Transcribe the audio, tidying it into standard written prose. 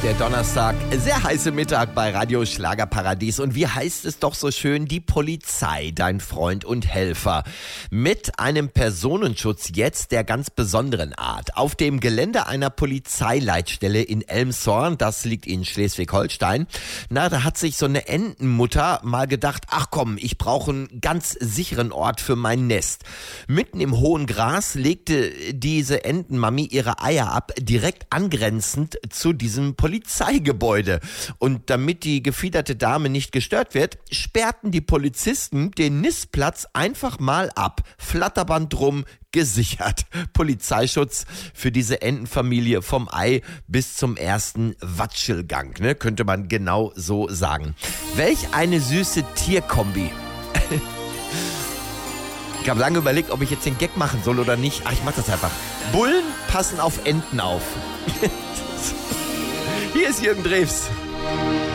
Der Donnerstag, sehr heiße Mittag bei Radio Schlagerparadies. Und wie heißt es doch so schön, die Polizei, dein Freund und Helfer. Mit einem Personenschutz jetzt der ganz besonderen Art. Auf dem Gelände einer Polizeileitstelle in Elmshorn, das liegt in Schleswig-Holstein, da hat sich so eine Entenmutter mal gedacht, ach komm, ich brauche einen ganz sicheren Ort für mein Nest. Mitten im hohen Gras legte diese Entenmami ihre Eier ab, direkt angrenzend zu diesem Polizeigebäude. Und damit die gefiederte Dame nicht gestört wird, sperrten die Polizisten den Nistplatz einfach mal ab. Flatterband drum, gesichert. Polizeischutz für diese Entenfamilie vom Ei bis zum ersten Watschelgang, ne? Könnte man genau so sagen. Welch eine süße Tierkombi. Ich habe lange überlegt, ob ich jetzt den Gag machen soll oder nicht. Ach, ich mach das einfach. Bullen passen auf Enten auf. Hier ist Jürgen Drews.